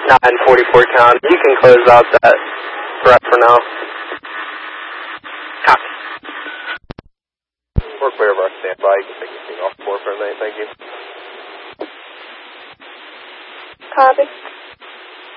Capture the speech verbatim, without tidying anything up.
nine forty-four count. You can close out that threat for now. Copy. We're clear of our standby. You can take your thing off the floor for a minute. Thank you. Copy.